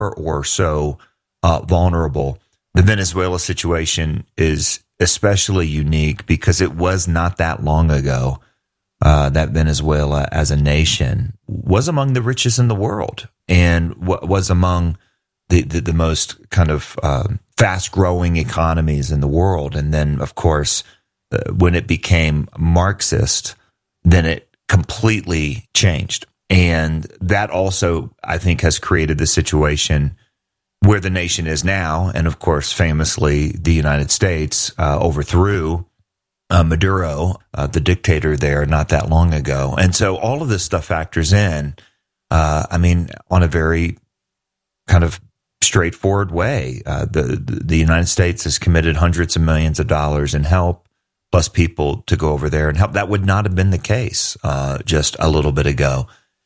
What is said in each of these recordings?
or so vulnerable. The Venezuela situation is especially unique because it was not that long ago that Venezuela as a nation was among the richest in the world and was among the most kind of fast-growing economies in the world. And then, of course, when it became Marxist, then it completely changed. And that also, I think, has created the situation where the nation is now. And of course, famously, the United States overthrew Maduro, the dictator there, not that long ago. And so all of this stuff factors in, on a very kind of straightforward way. The United States has committed hundreds of millions of dollars in help, plus people to go over there and help. That would not have been the case just a little bit ago.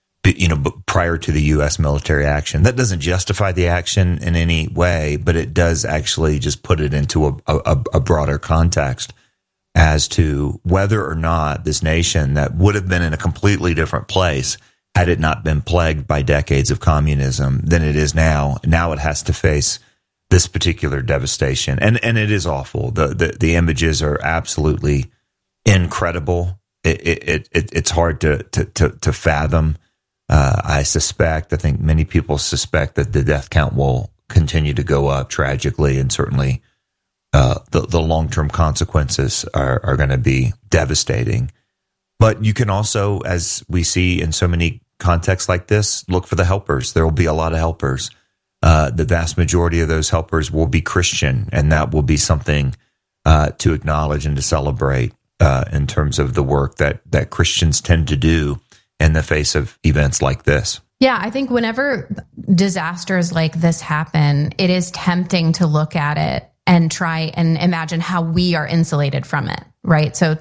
But prior to the U.S. military action. That doesn't justify the action in any way, but it does actually just put it into a broader context as to whether or not this nation that would have been in a completely different place had it not been plagued by decades of communism than it is now. Now it has to face this particular devastation. And it is awful. The images are absolutely incredible. It's hard to fathom. I think many people suspect that the death count will continue to go up tragically, and certainly the long-term consequences are going to be devastating. But you can also, as we see in so many contexts like this, look for the helpers. There will be a lot of helpers. The vast majority of those helpers will be Christian, and that will be something to acknowledge and to celebrate in terms of the work that Christians tend to do in the face of events like this. Yeah, I think whenever disasters like this happen, it is tempting to look at it and try and imagine how we are insulated from it, right? So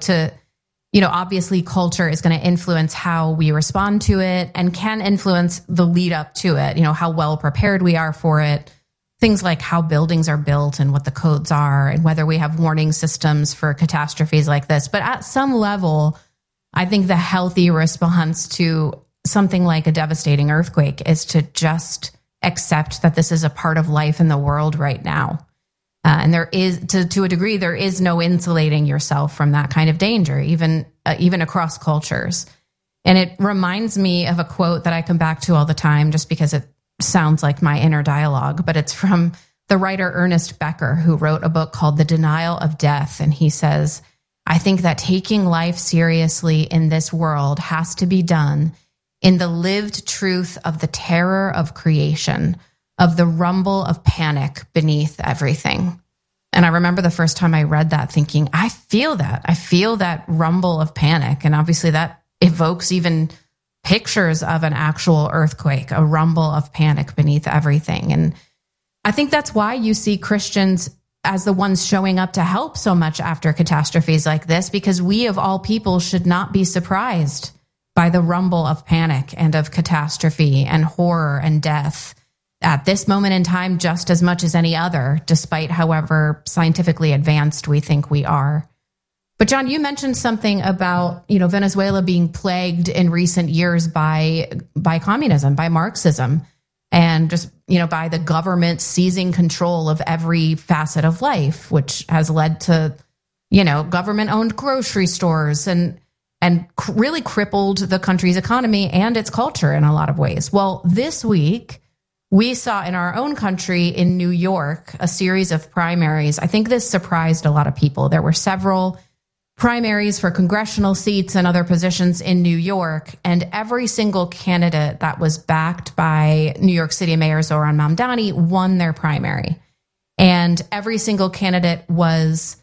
obviously culture is going to influence how we respond to it and can influence the lead up to it, how well prepared we are for it. Things like how buildings are built and what the codes are and whether we have warning systems for catastrophes like this. But at some level, I think the healthy response to something like a devastating earthquake is to just accept that this is a part of life in the world right now. And there is, to a degree, there is no insulating yourself from that kind of danger, even across cultures. And it reminds me of a quote that I come back to all the time just because it sounds like my inner dialogue, but it's from the writer Ernest Becker, who wrote a book called The Denial of Death. And he says, I think that taking life seriously in this world has to be done in the lived truth of the terror of creation, of the rumble of panic beneath everything. And I remember the first time I read that thinking, I feel that. I feel that rumble of panic. And obviously that evokes even pictures of an actual earthquake, a rumble of panic beneath everything. And I think that's why you see Christians as the ones showing up to help so much after catastrophes like this, because we of all people should not be surprised by the rumble of panic and of catastrophe and horror and death at this moment in time just as much as any other, despite however scientifically advanced we think we are. But John, you mentioned something about, Venezuela being plagued in recent years by communism, by Marxism, and just, by the government seizing control of every facet of life, which has led to, government-owned grocery stores and really crippled the country's economy and its culture in a lot of ways. Well, this week, we saw in our own country in New York a series of primaries. I think this surprised a lot of people. There were several primaries for congressional seats and other positions in New York, and every single candidate that was backed by New York City Mayor Zohran Mamdani won their primary. And every single candidate was,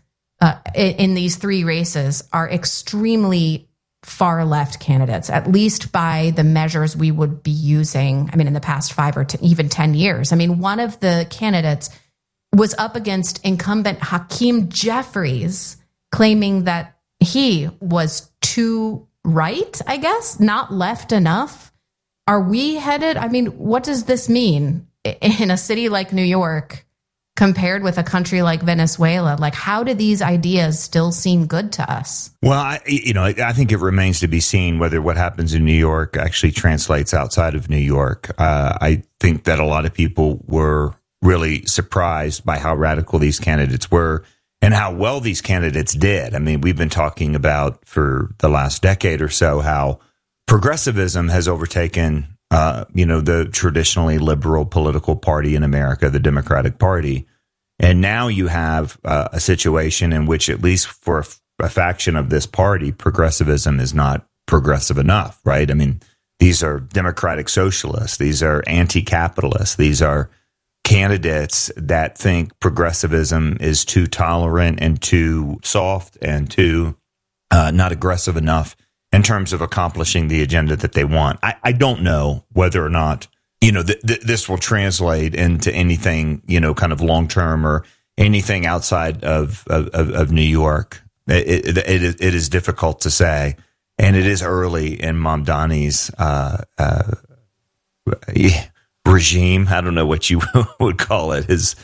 in these three races, are extremely far left candidates, at least by the measures we would be using, in the past 5 or even 10 years. One of the candidates was up against incumbent Hakeem Jeffries, claiming that he was too right, I guess, not left enough. Are we headed? What does this mean in a city like New York compared with a country like Venezuela? Like, how do these ideas still seem good to us? Well, I think it remains to be seen whether what happens in New York actually translates outside of New York. I think that a lot of people were really surprised by how radical these candidates were and how well these candidates did. I mean, we've been talking about for the last decade or so how progressivism has overtaken the traditionally liberal political party in America, the Democratic Party. And now you have a situation in which, at least for a faction of this party, progressivism is not progressive enough, right? I mean, these are democratic socialists. These are anti-capitalists. These are candidates that think progressivism is too tolerant and too soft and too not aggressive enough in terms of accomplishing the agenda that they want. I don't know whether or not, this will translate into anything, kind of long-term or anything outside of New York. It is difficult to say. And it is early in Mamdani's regime. I don't know what you would call it. His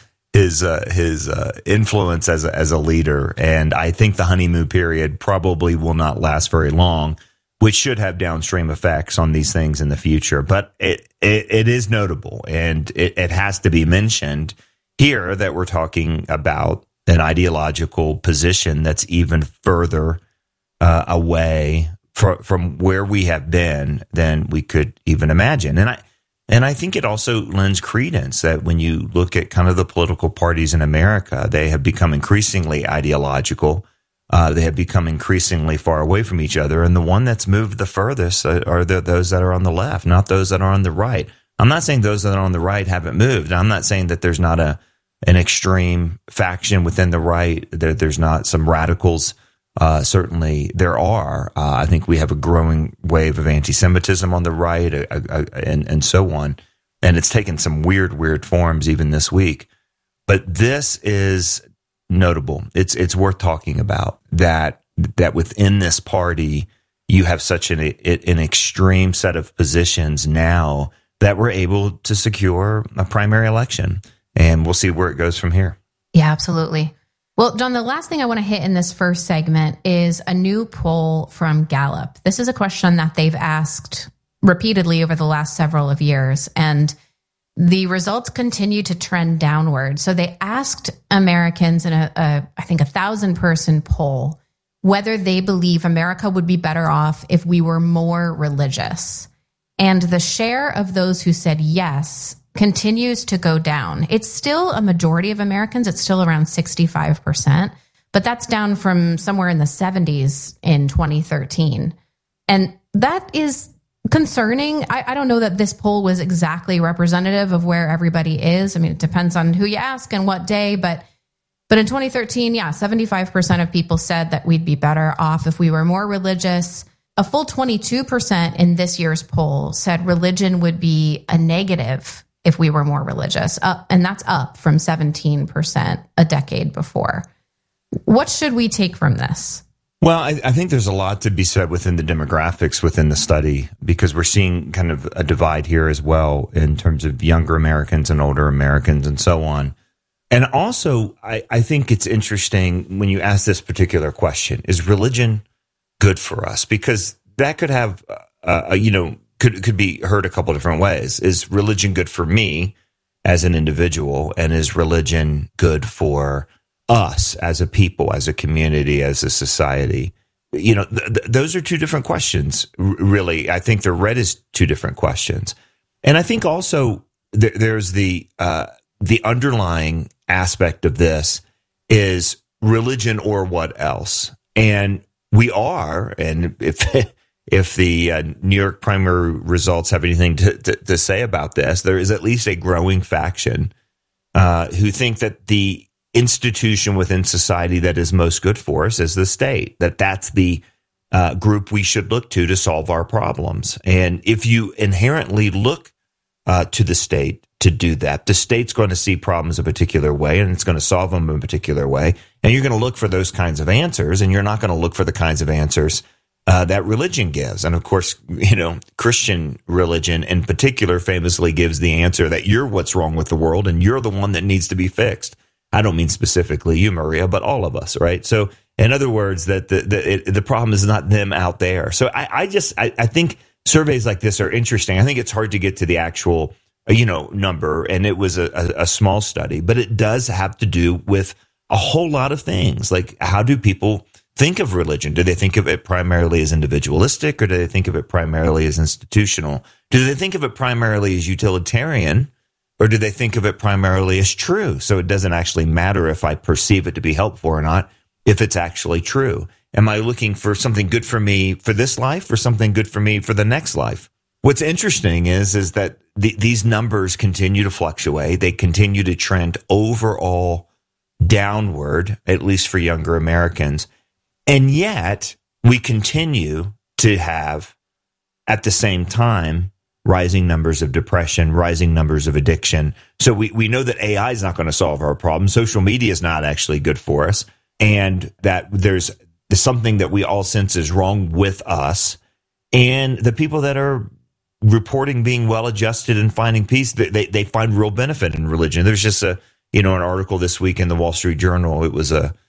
influence as a leader, and I think the honeymoon period probably will not last very long, which should have downstream effects on these things in the future. But it is notable, and it has to be mentioned here that we're talking about an ideological position that's even further away from where we have been than we could even imagine. And I think it also lends credence that when you look at kind of the political parties in America, they have become increasingly ideological. They have become increasingly far away from each other. And the one that's moved the furthest are those that are on the left, not those that are on the right. I'm not saying those that are on the right haven't moved. I'm not saying that there's not an extreme faction within the right, that there's not some radicals. Certainly there are. I think we have a growing wave of anti-Semitism on the right and so on. And it's taken some weird forms even this week. But this is notable. It's worth talking about that within this party, you have such an extreme set of positions now that we're able to secure a primary election. And we'll see where it goes from here. Yeah, absolutely. Well, John, the last thing I want to hit in this first segment is a new poll from Gallup. This is a question that they've asked repeatedly over the last several of years, and the results continue to trend downward. So they asked Americans in I think 1,000-person poll whether they believe America would be better off if we were more religious. And the share of those who said yes continues to go down. It's still a majority of Americans. It's still around 65%, but that's down from somewhere in the 70s in 2013. And that is concerning. I don't know that this poll was exactly representative of where everybody is. I mean, it depends on who you ask and what day, but in 2013, 75% of people said that we'd be better off if we were more religious. A full 22% in this year's poll said religion would be a negative if we were more religious, and that's up from 17% a decade before. What should we take from this? Well, I think there's a lot to be said within the demographics within the study, because we're seeing kind of a divide here as well in terms of younger Americans and older Americans and so on. And also, I think it's interesting when you ask this particular question, is religion good for us? Because that could have, could be heard a couple different ways. Is religion good for me as an individual? And is religion good for us as a people, as a community, as a society? Those are two different questions, really. I think they're read as two different questions. And I think also there's the underlying aspect of this is religion or what else? And we are, and if the New York primary results have anything to say about this, there is at least a growing faction who think that the institution within society that is most good for us is the state, that's the group we should look to solve our problems. And if you inherently look to the state to do that, the state's going to see problems a particular way, and it's going to solve them in a particular way. And you're going to look for those kinds of answers, and you're not going to look for the kinds of answers that religion gives. And of course, Christian religion in particular famously gives the answer that you're what's wrong with the world and you're the one that needs to be fixed. I don't mean specifically you, Maria, but all of us, right? So in other words, that the problem is not them out there. So I think surveys like this are interesting. I think it's hard to get to the actual, number, and it was a small study, but it does have to do with a whole lot of things. Like, how do people think of religion? Do they think of it primarily as individualistic, or do they think of it primarily as institutional? Do they think of it primarily as utilitarian, or do they think of it primarily as true? So it doesn't actually matter if I perceive it to be helpful or not, if it's actually true. Am I looking for something good for me for this life, or something good for me for the next life? What's interesting is that these numbers continue to fluctuate. They continue to trend overall downward, at least for younger Americans. And yet we continue to have, at the same time, rising numbers of depression, rising numbers of addiction. So we know that AI is not going to solve our problem. Social media is not actually good for us. And that there's something that we all sense is wrong with us. And the people that are reporting being well-adjusted and finding peace, they find real benefit in religion. There's just an article this week in the Wall Street Journal. It was an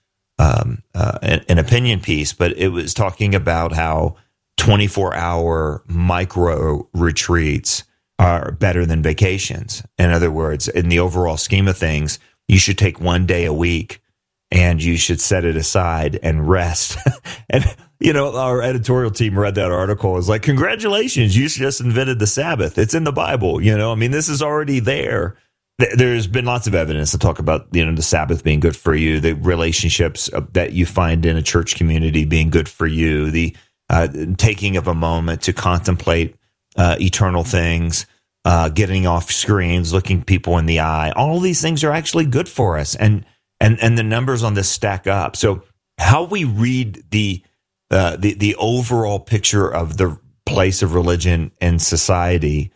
opinion piece, but it was talking about how 24-hour micro retreats are better than vacations. In other words, in the overall scheme of things, you should take one day a week and you should set it aside and rest. And, our editorial team read that article. It was like, congratulations, you just invented the Sabbath. It's in the Bible. This is already there. There's been lots of evidence to talk about, the Sabbath being good for you, the relationships that you find in a church community being good for you, the taking of a moment to contemplate eternal things, getting off screens, looking people in the eye. All of these things are actually good for us. And the numbers on this stack up. So how we read the overall picture of the place of religion in society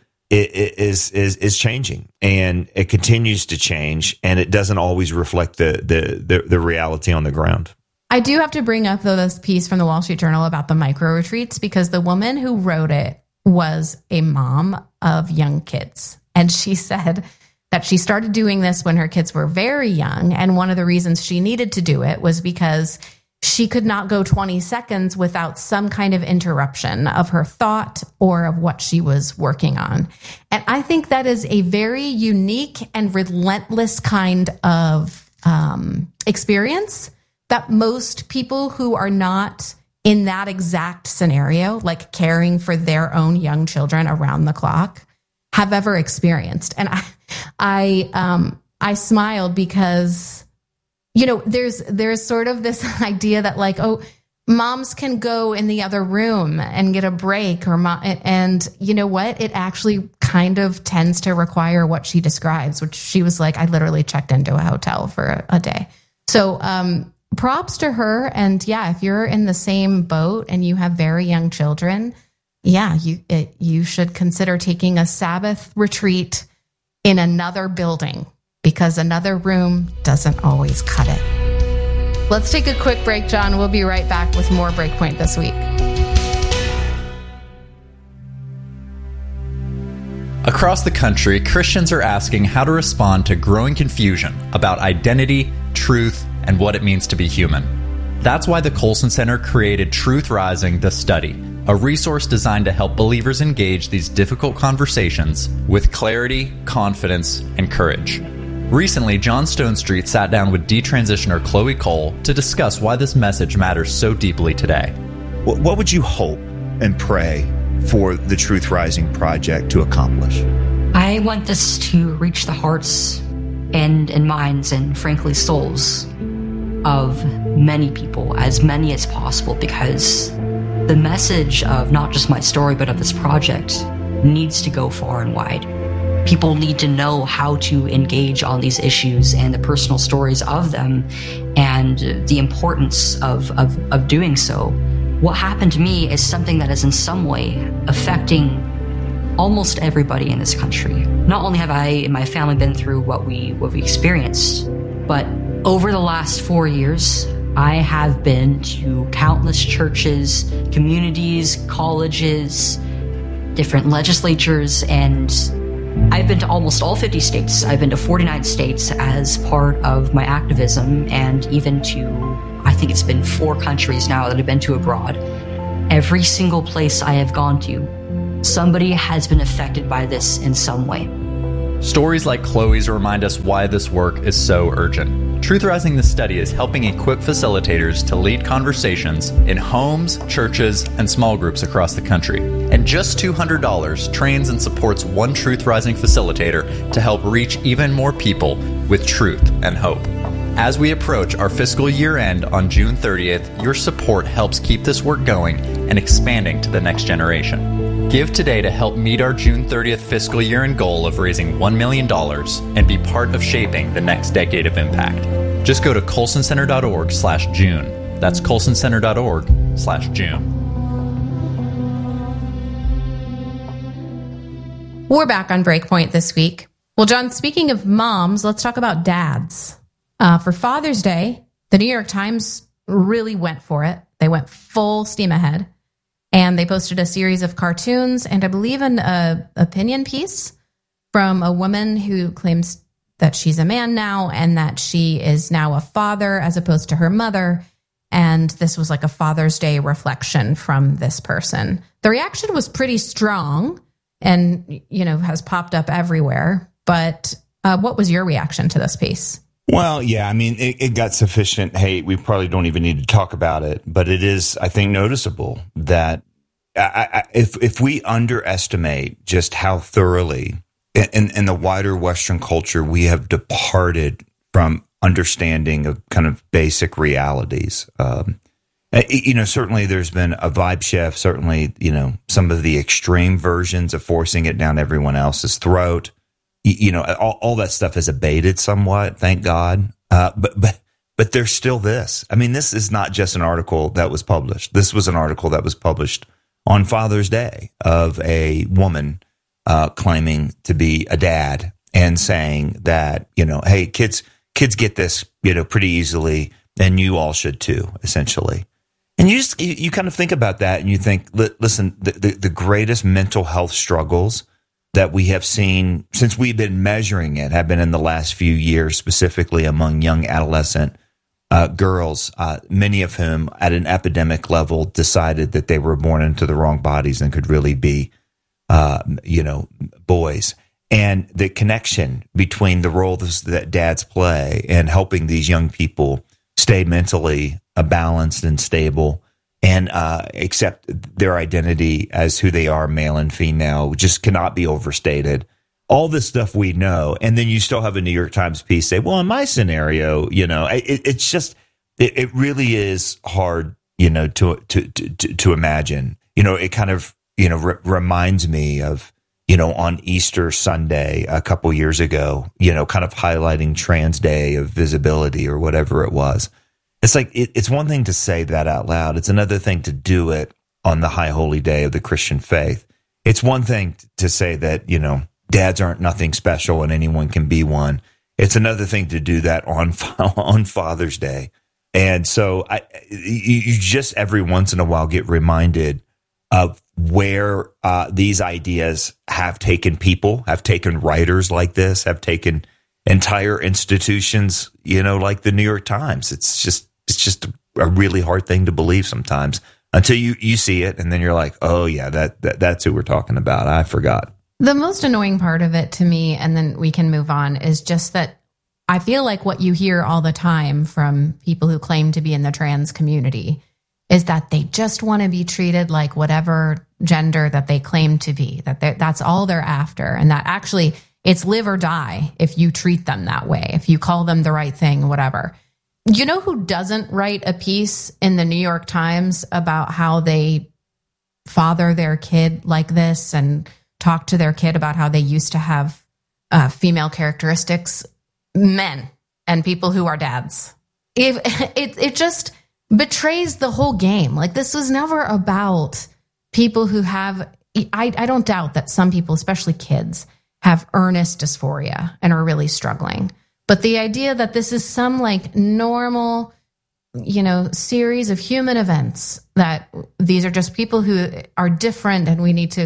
is changing, and it continues to change, and it doesn't always reflect the reality on the ground. I do have to bring up, though, this piece from the Wall Street Journal about the micro retreats, because the woman who wrote it was a mom of young kids. And she said that she started doing this when her kids were very young. And one of the reasons she needed to do it was because she could not go 20 seconds without some kind of interruption of her thought or of what she was working on. And I think that is a very unique and relentless kind of experience that most people who are not in that exact scenario, like caring for their own young children around the clock, have ever experienced. And I smiled because, there's sort of this idea that, like, oh, moms can go in the other room and get a break, and you know what? It actually kind of tends to require what she describes, which she was like, I literally checked into a hotel for a day. So, props to her. And yeah, if you're in the same boat and you have very young children, yeah, you should consider taking a Sabbath retreat in another building, because another room doesn't always cut it. Let's take a quick break, John. We'll be right back with more Breakpoint this week. Across the country, Christians are asking how to respond to growing confusion about identity, truth, and what it means to be human. That's why the Colson Center created Truth Rising, the Study, a resource designed to help believers engage these difficult conversations with clarity, confidence, and courage. Recently, John Stonestreet sat down with detransitioner Chloe Cole to discuss why this message matters so deeply today. What would you hope and pray for the Truth Rising project to accomplish? I want this to reach the hearts and minds and, frankly, souls of many people, as many as possible, because the message of not just my story, but of this project needs to go far and wide. People need to know how to engage on these issues and the personal stories of them and the importance of doing so. What happened to me is something that is in some way affecting almost everybody in this country. Not only have I and my family been through what we experienced, but over the last 4 years, I have been to countless churches, communities, colleges, different legislatures, and I've been to almost all 50 states. I've been to 49 states as part of my activism, and even to, I think it's been 4 countries now that I've been to abroad. Every single place I have gone to, somebody has been affected by this in some way. Stories like Chloe's remind us why this work is so urgent. Truth Rising the Study is helping equip facilitators to lead conversations in homes, churches, and small groups across the country. And just $200 trains and supports one Truth Rising facilitator to help reach even more people with truth and hope. As we approach our fiscal year end on June 30th, your support helps keep this work going and expanding to the next generation. Give today to help meet our June 30th fiscal year end goal of raising $1 million and be part of shaping the next decade of impact. Just go to colsoncenter.org/June. That's colsoncenter.org/June. We're back on Breakpoint this week. Well, John, speaking of moms, let's talk about dads. For Father's Day, the New York Times really went for it. They went full steam ahead. And they posted a series of cartoons and I believe an opinion piece from a woman who claims that she's a man now and that she is now a father as opposed to her mother. And this was like a Father's Day reflection from this person. The reaction was pretty strong and, you know, has popped up everywhere. But what was your reaction to this piece? Well, yeah, I mean, it got sufficient hate. We probably don't even need to talk about it, but it is, I think, noticeable that if we underestimate just how thoroughly in the wider Western culture we have departed from understanding of kind of basic realities. You know, certainly there's been a vibe shift. Certainly, you know, some of the extreme versions of forcing it down everyone else's throat. You know, all that stuff has abated somewhat, thank God. But there's still this. I mean, this is not just an article that was published. This was an article that was published on Father's Day of a woman claiming to be a dad and saying that, you know, hey, kids get this, you know, pretty easily, and you all should too, essentially. And you kind of think about that, and you think, listen, the greatest mental health struggles that we have seen since we've been measuring it have been in the last few years, specifically among young adolescent girls, many of whom at an epidemic level decided that they were born into the wrong bodies and could really be, you know, boys. And the connection between the roles that dads play and helping these young people stay mentally balanced and stable and accept their identity as who they are, male and female, just cannot be overstated. All this stuff we know, and then you still have a New York Times piece say, well, in my scenario, you know, it's just, it really is hard, you know, to imagine. You know, it kind of, you know, reminds me of, you know, on Easter Sunday a couple years ago, you know, kind of highlighting Trans Day of Visibility or whatever it was. It's like, it's one thing to say that out loud. It's another thing to do it on the high holy day of the Christian faith. It's one thing to say that, you know, dads aren't nothing special and anyone can be one. It's another thing to do that on Father's Day. And so you just every once in a while get reminded of where these ideas have taken people, have taken writers like this, have taken entire institutions, you know, like the New York Times. It's just a really hard thing to believe sometimes until you see it. And then you're like, oh yeah, that's who we're talking about. I forgot. The most annoying part of it to me, and then we can move on, is just that I feel like what you hear all the time from people who claim to be in the trans community is that they just want to be treated like whatever gender that they claim to be, that's all they're after. And that actually it's live or die if you treat them that way, if you call them the right thing, whatever. You know who doesn't write a piece in the New York Times about how they father their kid like this and talk to their kid about how they used to have female characteristics? Men and people who are dads. If it just betrays the whole game. Like, this was never about people who have, I don't doubt that some people, especially kids, have earnest dysphoria and are really struggling. But the idea that this is some like normal, you know, series of human events, that these are just people who are different and we need to,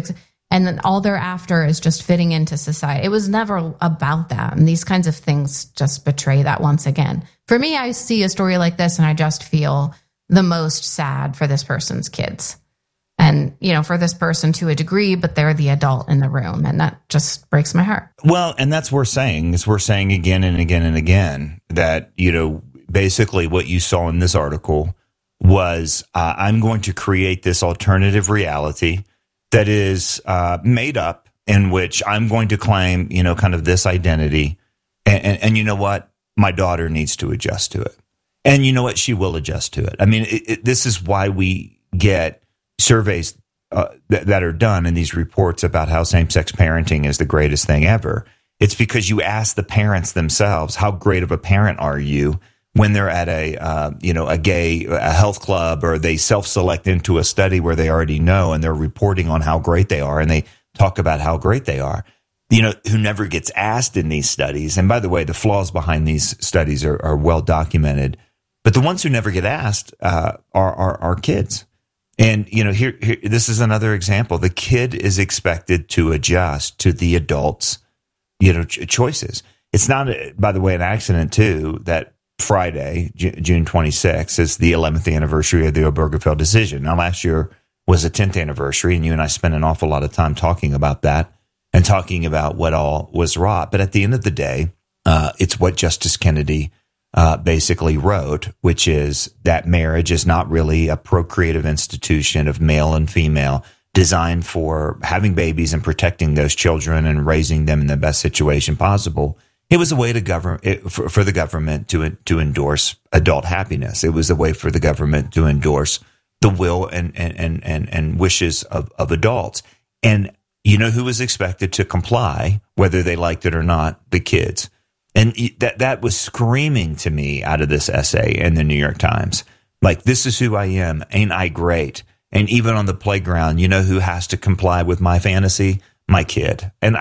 And then all they're after is just fitting into society. It was never about that. And these kinds of things just betray that once again. For me, I see a story like this and I just feel the most sad for this person's kids. And, for this person to a degree, but they're the adult in the room. And that just breaks my heart. Well, and that's what we're saying again and again and again that, basically what you saw in this article was I'm going to create this alternative reality that is made up in which I'm going to claim, kind of this identity. And you know what? My daughter needs to adjust to it. And you know what? She will adjust to it. I mean, this is why we get surveys that are done in these reports about how same-sex parenting is the greatest thing ever. It's because you ask the parents themselves, how great of a parent are you when they're at a health club, or they self-select into a study where they already know and they're reporting on how great they are and they talk about how great they are. Who never gets asked in these studies. And by the way, the flaws behind these studies are well documented. But the ones who never get asked are kids. And, here, this is another example. The kid is expected to adjust to the adult's, choices. It's not, by the way, an accident, too, that Friday, June 26th, is the 11th anniversary of the Obergefell decision. Now, last year was the 10th anniversary, and you and I spent an awful lot of time talking about that and talking about what all was wrought. But at the end of the day, it's what Justice Kennedy basically wrote, which is that marriage is not really a procreative institution of male and female designed for having babies and protecting those children and raising them in the best situation possible. It was a way to for the government to endorse adult happiness. It was a way for the government to endorse the will and wishes of adults. And who was expected to comply, whether they liked it or not? The kids. And that was screaming to me out of this essay in the New York Times. Like, this is who I am. Ain't I great? And even on the playground, who has to comply with my fantasy? My kid. And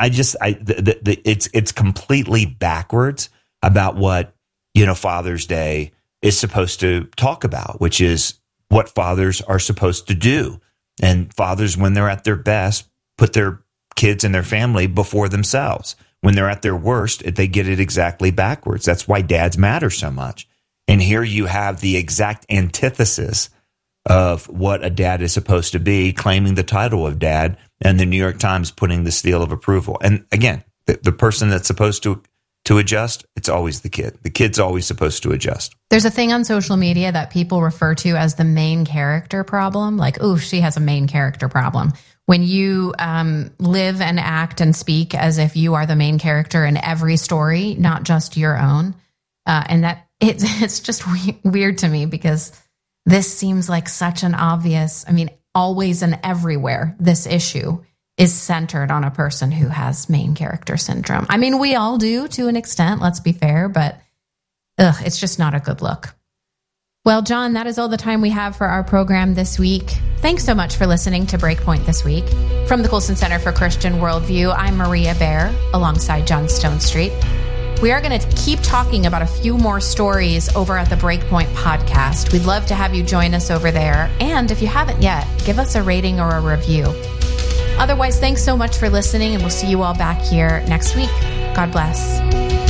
it's completely backwards about what, Father's Day is supposed to talk about, which is what fathers are supposed to do. And fathers, when they're at their best, put their kids and their family before themselves. When they're at their worst, they get it exactly backwards. That's why dads matter so much. And here you have the exact antithesis of what a dad is supposed to be, claiming the title of dad, and the New York Times putting the seal of approval. And again, the person that's supposed to adjust, it's always the kid. The kid's always supposed to adjust. There's a thing on social media that people refer to as the main character problem. Like, oh, she has a main character problem. When you live and act and speak as if you are the main character in every story, not just your own. And that it's just weird to me, because this seems like such an obvious, always and everywhere, this issue is centered on a person who has main character syndrome. We all do to an extent, let's be fair, but it's just not a good look. Well, John, that is all the time we have for our program this week. Thanks so much for listening to Breakpoint this week. From the Colson Center for Christian Worldview, I'm Maria Bear, alongside John Stone Street. We are going to keep talking about a few more stories over at the Breakpoint podcast. We'd love to have you join us over there. And if you haven't yet, give us a rating or a review. Otherwise, thanks so much for listening, and we'll see you all back here next week. God bless.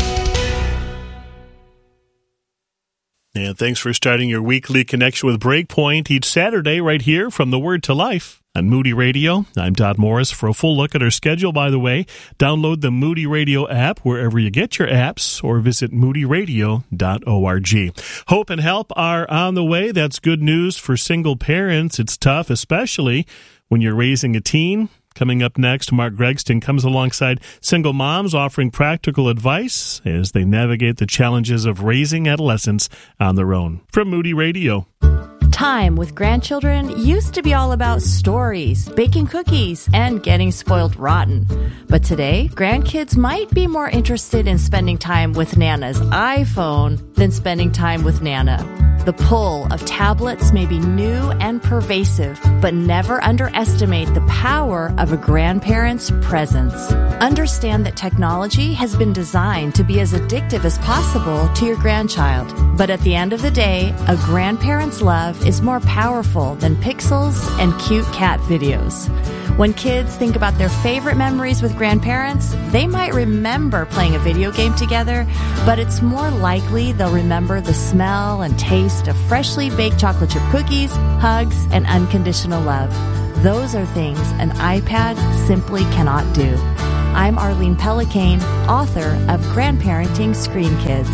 And thanks for starting your weekly connection with Breakpoint each Saturday right here from the Word to Life on Moody Radio. I'm Todd Morris. For a full look at our schedule, by the way, download the Moody Radio app wherever you get your apps, or visit moodyradio.org. Hope and help are on the way. That's good news for single parents. It's tough, especially when you're raising a teen. Coming up next, Mark Gregston comes alongside single moms offering practical advice as they navigate the challenges of raising adolescents on their own. From Moody Radio. Time with grandchildren used to be all about stories, baking cookies, and getting spoiled rotten. But today, grandkids might be more interested in spending time with Nana's iPhone than spending time with Nana. The pull of tablets may be new and pervasive, but never underestimate the power of a grandparent's presence. Understand that technology has been designed to be as addictive as possible to your grandchild. But at the end of the day, a grandparent's love is more powerful than pixels and cute cat videos. When kids think about their favorite memories with grandparents, they might remember playing a video game together, but it's more likely they'll remember the smell and taste of freshly baked chocolate chip cookies, hugs, and unconditional love. Those are things an iPad simply cannot do. I'm Arlene Pellicane, author of Grandparenting Screen Kids.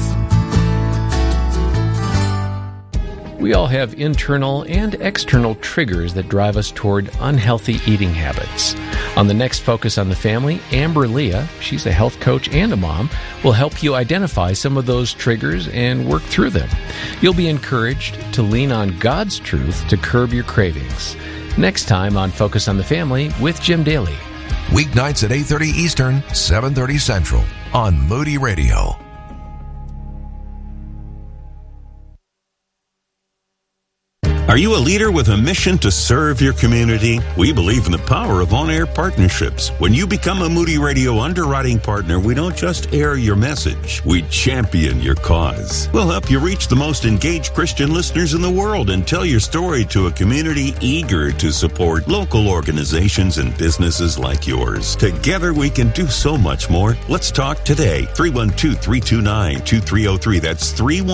We all have internal and external triggers that drive us toward unhealthy eating habits. On the next Focus on the Family, Amber Leah, she's a health coach and a mom, will help you identify some of those triggers and work through them. You'll be encouraged to lean on God's truth to curb your cravings. Next time on Focus on the Family with Jim Daly. Weeknights at 8:30 Eastern, 7:30 Central on Moody Radio. Are you a leader with a mission to serve your community? We believe in the power of on-air partnerships. When you become a Moody Radio underwriting partner, we don't just air your message, we champion your cause. We'll help you reach the most engaged Christian listeners in the world and tell your story to a community eager to support local organizations and businesses like yours. Together we can do so much more. Let's talk today. 312-329-2303. That's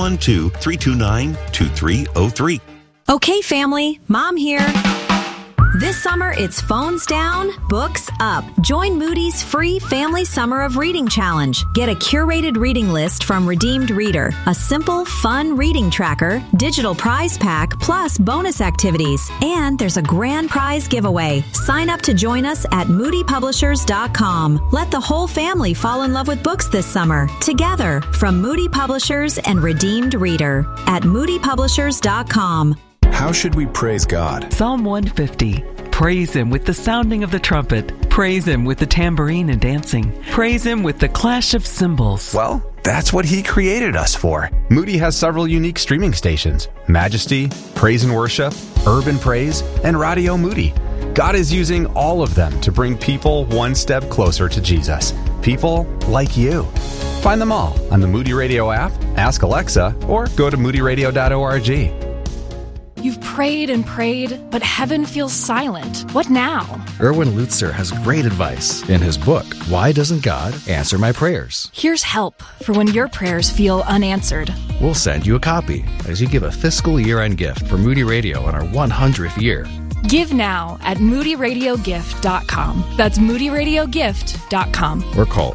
312-329-2303. Okay, family, Mom here. This summer, it's phones down, books up. Join Moody's free Family Summer of Reading Challenge. Get a curated reading list from Redeemed Reader, a simple, fun reading tracker, digital prize pack, plus bonus activities. And there's a grand prize giveaway. Sign up to join us at moodypublishers.com. Let the whole family fall in love with books this summer. Together, from Moody Publishers and Redeemed Reader at moodypublishers.com. How should we praise God? Psalm 150. Praise Him with the sounding of the trumpet. Praise Him with the tambourine and dancing. Praise Him with the clash of cymbals. Well, that's what He created us for. Moody has several unique streaming stations: Majesty, Praise and Worship, Urban Praise, and Radio Moody. God is using all of them to bring people one step closer to Jesus. People like you. Find them all on the Moody Radio app, ask Alexa, or go to moodyradio.org. You've prayed and prayed, but heaven feels silent. What now? Erwin Lutzer has great advice in his book, Why Doesn't God Answer My Prayers? Here's help for when your prayers feel unanswered. We'll send you a copy as you give a fiscal year-end gift for Moody Radio on our 100th year. Give now at moodyradiogift.com. That's moodyradiogift.com. Or call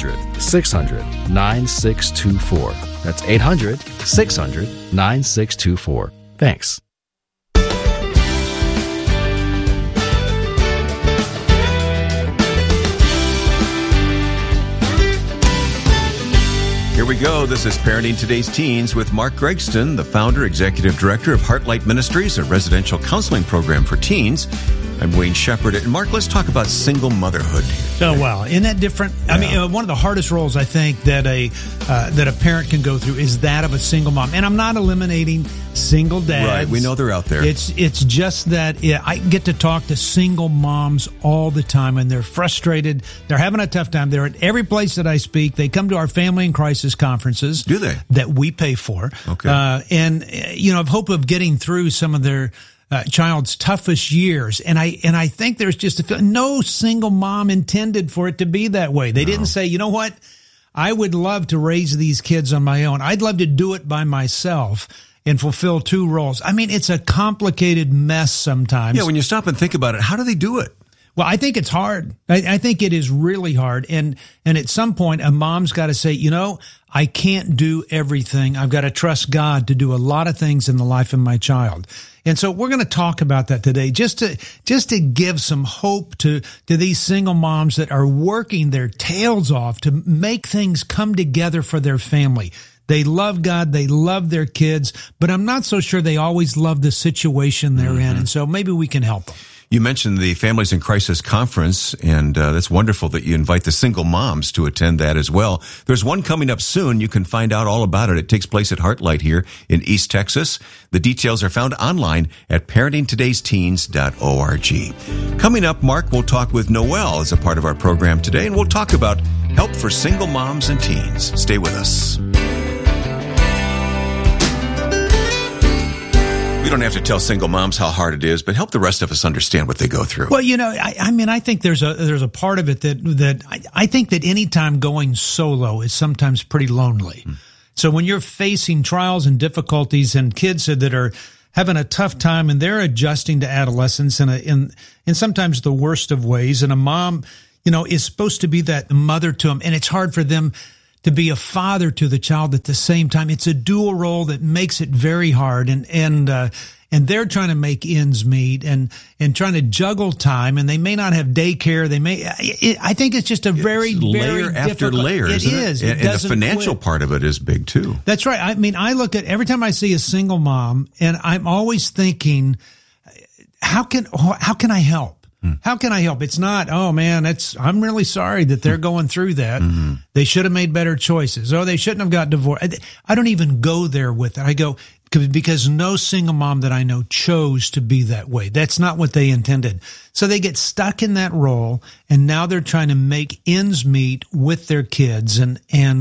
800-600-9624. That's 800-600-9624. Thanks. Here we go. This is Parenting Today's Teens with Mark Gregston, the founder, executive director of Heartlight Ministries, a residential counseling program for teens. I'm Wayne Shepherd. And Mark, let's talk about single motherhood. Oh, wow. Isn't that different? Yeah. I mean, one of the hardest roles I think that a parent can go through is that of a single mom. And I'm not eliminating single dads. Right. We know they're out there. It's just that I get to talk to single moms all the time, and they're frustrated. They're having a tough time. They're at every place that I speak. They come to our Family in Crisis conferences. Do they? That we pay for. Okay. And I've hope of getting through some of their child's toughest years. And I think there's just no single mom intended for it to be that way. They didn't say, you know what? I would love to raise these kids on my own. I'd love to do it by myself and fulfill two roles. I mean, it's a complicated mess sometimes. Yeah, when you stop and think about it, how do they do it? Well, I think it's hard. I think it is really hard. And at some point, a mom's got to say, I can't do everything. I've got to trust God to do a lot of things in the life of my child. And so we're going to talk about that today, just to give some hope to these single moms that are working their tails off to make things come together for their family. They love God, they love their kids, but I'm not so sure they always love the situation they're in. And so maybe we can help them. You mentioned the Families in Crisis Conference, and that's wonderful that you invite the single moms to attend that as well. There's one coming up soon. You can find out all about it. It takes place at Heartlight here in East Texas. The details are found online at parentingtodaysteens.org. Coming up, Mark will talk with Noelle as a part of our program today, and we'll talk about help for single moms and teens. Stay with us. We don't have to tell single moms how hard it is, but help the rest of us understand what they go through. Well, I think there's a part of it that I think that anytime going solo is sometimes pretty lonely. So when you're facing trials and difficulties and kids that are having a tough time and they're adjusting to adolescence in sometimes the worst of ways, and a mom, is supposed to be that mother to them, and it's hard for them to be a father to the child at the same time. It's a dual role that makes it very hard, and they're trying to make ends meet and trying to juggle time, and they may not have daycare. I think it's just a very layer very after difficult, layer, isn't it? is. And the financial part of it is big too. That's right. I mean, I look at every time I see a single mom, and I'm always thinking, how can I help? How can I help? It's not, oh man, I'm really sorry that they're going through that. Mm-hmm. They should have made better choices. Oh, they shouldn't have got divorced. I don't even go there with it. I go, because no single mom that I know chose to be that way. That's not what they intended. So they get stuck in that role, and now they're trying to make ends meet with their kids, and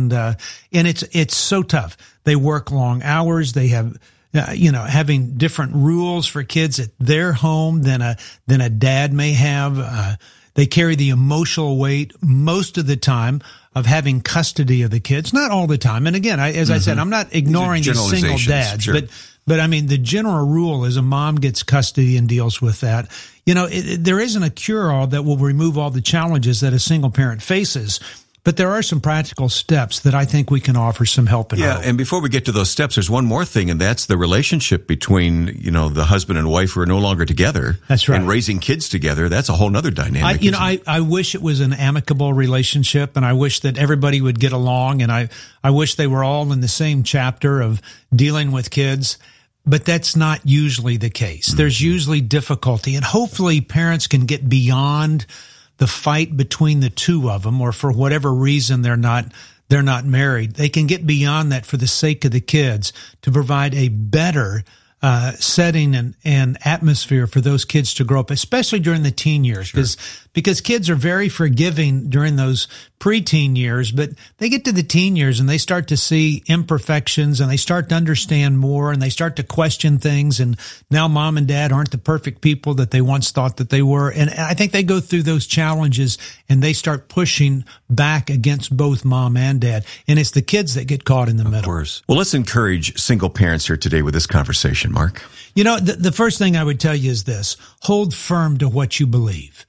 it's so tough. They work long hours. They have, having different rules for kids at their home than a dad may have. They carry the emotional weight most of the time of having custody of the kids. Not all the time. And again, as I said, I'm not ignoring the single dads, sure. but I mean, the general rule is a mom gets custody and deals with that. There isn't a cure-all that will remove all the challenges that a single parent faces. But there are some practical steps that I think we can offer some help in. Yeah, and before we get to those steps, there's one more thing, and that's the relationship between, the husband and wife who are no longer together. That's right. And raising kids together, that's a whole nother dynamic. I wish it was an amicable relationship, and I wish that everybody would get along, and I wish they were all in the same chapter of dealing with kids. But that's not usually the case. Mm-hmm. There's usually difficulty, and hopefully parents can get beyond the fight between the two of them, or for whatever reason they're not married. They can get beyond that for the sake of the kids to provide a better setting and atmosphere for those kids to grow up, especially during the teen years, because kids are very forgiving during those preteen years, but they get to the teen years and they start to see imperfections, and they start to understand more, and they start to question things. And now mom and dad aren't the perfect people that they once thought that they were. And I think they go through those challenges and they start pushing back against both mom and dad. And it's the kids that get caught in the middle. Of course. Well, let's encourage single parents here today with this conversation, Mark. The first thing I would tell you is this: hold firm to what you believe.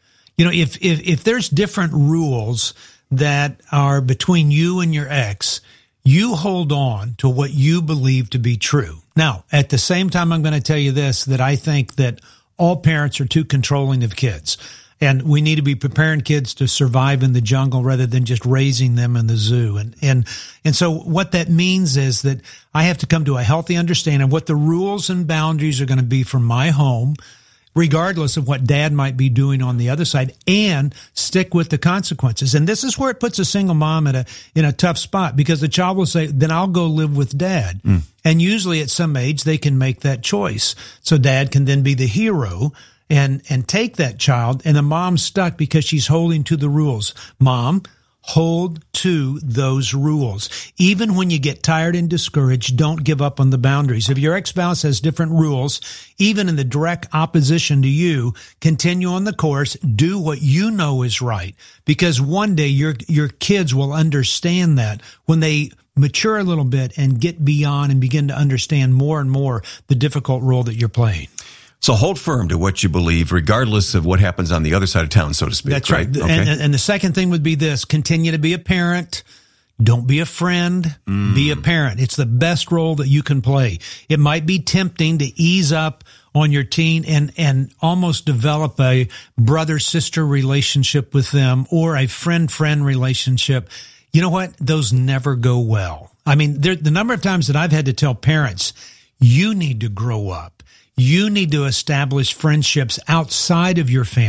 If there's different rules that are between you and your ex, you hold on to what you believe to be true. Now, at the same time, I'm going to tell you this, that I think that all parents are too controlling of kids, and we need to be preparing kids to survive in the jungle rather than just raising them in the zoo. And so what that means is that I have to come to a healthy understanding of what the rules and boundaries are going to be for my home, regardless of what dad might be doing on the other side, and stick with the consequences. And this is where it puts a single mom in a tough spot, because the child will say, then I'll go live with dad. And usually at some age, they can make that choice. So dad can then be the hero and take that child, and the mom's stuck because she's holding to the rules. Mom, hold to those rules. Even when you get tired and discouraged, don't give up on the boundaries. If your ex-spouse has different rules, even in the direct opposition to you, continue on the course. Do what you know is right, because one day your kids will understand that when they mature a little bit and get beyond and begin to understand more and more the difficult role that you're playing. So hold firm to what you believe, regardless of what happens on the other side of town, so to speak. That's right. Okay. And the second thing would be this: continue to be a parent. Don't be a friend. Be a parent. It's the best role that you can play. It might be tempting to ease up on your teen and almost develop a brother-sister relationship with them, or a friend-friend relationship. You know what? Those never go well. I mean, the number of times that I've had to tell parents, you need to grow up. You need to establish friendships outside of your family.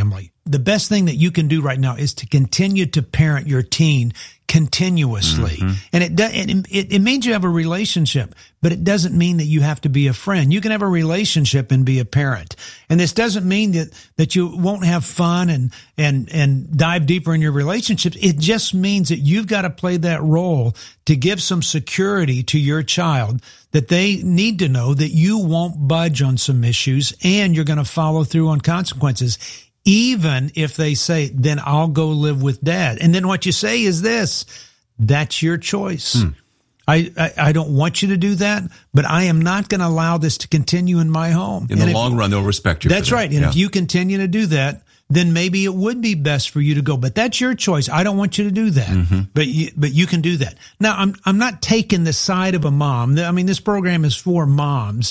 the best thing that you can do right now is to continue to parent your teen continuously. And it means you have a relationship, but it doesn't mean that you have to be a friend. You can have a relationship and be a parent. And this doesn't mean that you won't have fun and dive deeper in your relationships. It just means that you've got to play that role to give some security to your child, that they need to know that you won't budge on some issues and you're going to follow through on consequences. Even if they say, then I'll go live with dad. And then what you say is this, that's your choice. I don't want you to do that, but I am not going to allow this to continue in my home. In the long run, they'll respect you. That's right. And if you continue to do that, then maybe it would be best for you to go. But that's your choice. I don't want you to do that. But you can do that. Now, I'm not taking the side of a mom. I mean, this program is for moms.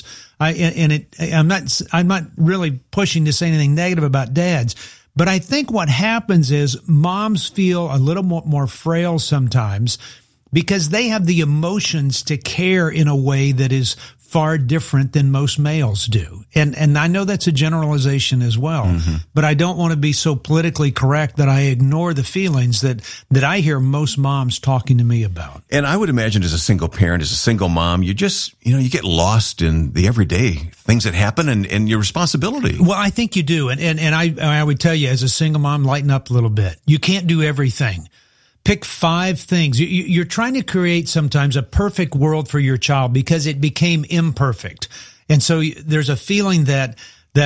I'm not really pushing to say anything negative about dads. But I think what happens is moms feel a little more frail sometimes because they have the emotions to care in a way that is far different than most males do. And I know that's a generalization as well, but I don't want to be so politically correct that I ignore the feelings that I hear most moms talking to me about. And I would imagine as a single parent, as a single mom, you just, you get lost in the everyday things that happen and your responsibility. Well, I think you do. And I would tell you as a single mom, lighten up a little bit. You can't do everything. Pick 5 things. You're trying to create sometimes a perfect world for your child because it became imperfect. And so there's a feeling that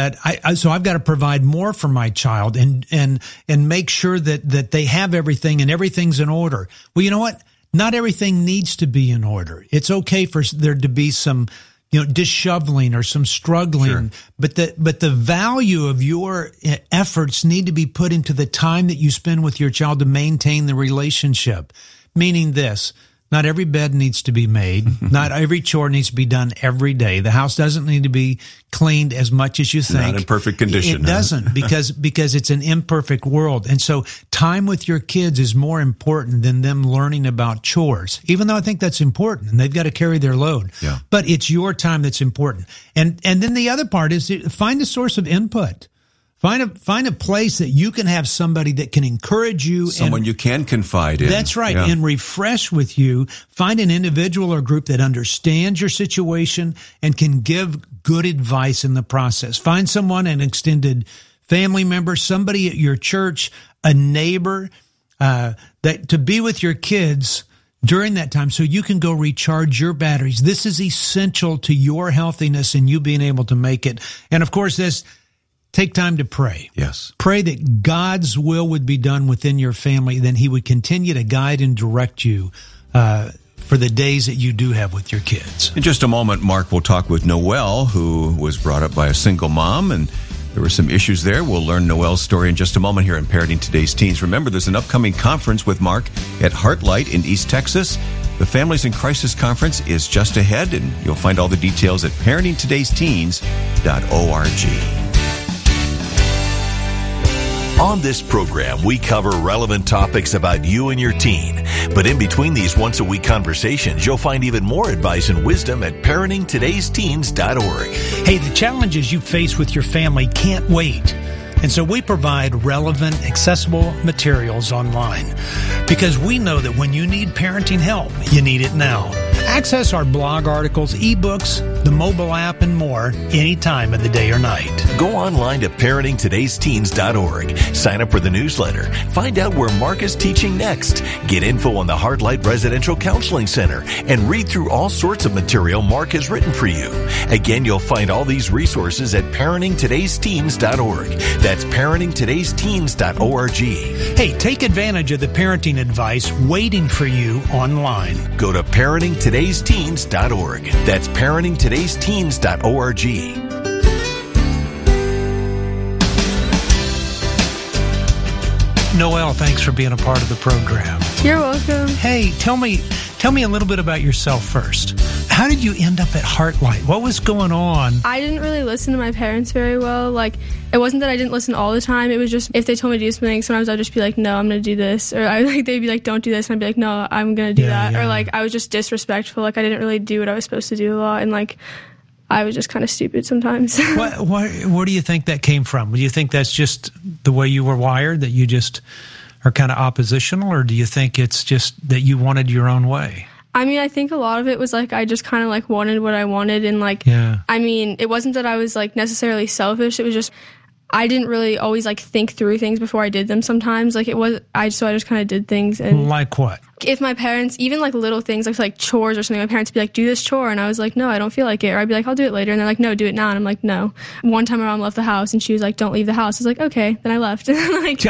so I've got to provide more for my child and make sure that they have everything and everything's in order. Well, you know what? Not everything needs to be in order. It's okay for there to be some disheveling or some struggling, but the value of your efforts need to be put into the time that you spend with your child to maintain the relationship. Meaning this, not every bed needs to be made. Not every chore needs to be done every day. The house doesn't need to be cleaned as much as you think. Not in perfect condition. It doesn't because it's an imperfect world. And so time with your kids is more important than them learning about chores, even though I think that's important and they've got to carry their load. Yeah. But it's your time that's important. And then the other part is find a source of input. Find a place that you can have somebody that can encourage you. Someone you can confide in. That's right. Yeah. And refresh with you. Find an individual or group that understands your situation and can give good advice in the process. Find someone, an extended family member, somebody at your church, a neighbor, that to be with your kids during that time so you can go recharge your batteries. This is essential to your healthiness and you being able to make it. And of course, take time to pray. Yes. Pray that God's will would be done within your family, then he would continue to guide and direct you for the days that you do have with your kids. In just a moment, Mark will talk with Noelle, who was brought up by a single mom, and there were some issues there. We'll learn Noelle's story in just a moment here in Parenting Today's Teens. Remember, there's an upcoming conference with Mark at Heartlight in East Texas. The Families in Crisis Conference is just ahead, and you'll find all the details at parentingtodaysteens.org. On this program, we cover relevant topics about you and your teen. But in between these once-a-week conversations, you'll find even more advice and wisdom at parentingtodaysteens.org. Hey, the challenges you face with your family can't wait. And so we provide relevant, accessible materials online because we know that when you need parenting help, you need it now. Access our blog articles, ebooks, the mobile app, and more any time of the day or night. Go online to parentingtodaysteens.org. Sign up for the newsletter. Find out where Mark is teaching next. Get info on the Heartlight Residential Counseling Center and read through all sorts of material Mark has written for you. Again, you'll find all these resources at parentingtodaysteens.org. That's parentingtodaysteens.org. Hey, take advantage of the parenting advice waiting for you online. Go to parentingtodaysteens.org. That's parentingtodaysteens.org. Noelle, thanks for being a part of the program. You're welcome. Hey, tell me a little bit about yourself first. How did you end up at Heartlight? What was going on? I didn't really listen to my parents very well. Like, it wasn't that I didn't listen all the time. It was just if they told me to do something, sometimes I'd just be like, no, I'm going to do this. Or they'd be like, don't do this. And I'd be like, no, I'm going to do that. Yeah. Or like, I was just disrespectful. Like, I didn't really do what I was supposed to do a lot. And like, I was just kind of stupid sometimes. Where do you think that came from? Do you think that's just the way you were wired, that you just are kind of oppositional, or do you think it's just that you wanted your own way? I mean, I think a lot of it was like I just kind of like wanted what I wanted, and like, I mean, it wasn't that I was like necessarily selfish. It was just I didn't really always like think through things before I did them. Sometimes like I just kind of did things. And like what? If my parents, even like little things like chores or something, my parents would be like, do this chore, and I was like, no, I don't feel like it. Or I'd be like, I'll do it later, and they're like, no, do it now. And I'm like, no. One time my mom left the house and she was like, don't leave the house. I was like, okay. Then I left. Like,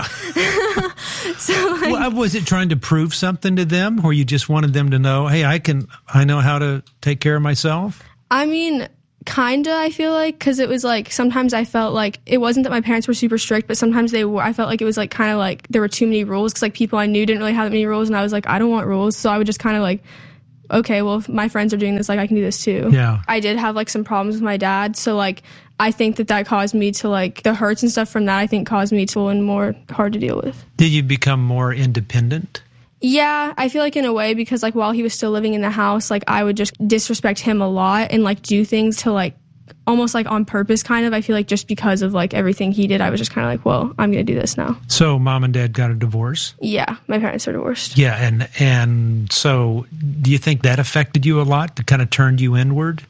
so like, well, was it trying to prove something to them, or you just wanted them to know, hey, I know how to take care of myself? I mean, kinda, I feel like, because it was like sometimes I felt like it wasn't that my parents were super strict, but sometimes they were. I felt like it was like kind of like there were too many rules, because like people I knew didn't really have that many rules, and I was like, I don't want rules. So I would just kind of like, okay, well, if my friends are doing this, like I can do this too. Yeah. I did have like some problems with my dad, so like I think that caused me to like the hurts and stuff from that. I think caused me to and more hard to deal with. Did you become more independent? Yeah, I feel like in a way, because like while he was still living in the house, like I would just disrespect him a lot and like do things to like almost like on purpose kind of. I feel like just because of like everything he did, I was just kind of like, well, I'm going to do this now. So mom and dad got a divorce? Yeah, my parents are divorced. Yeah, and so do you think that affected you a lot, that kind of turned you inward?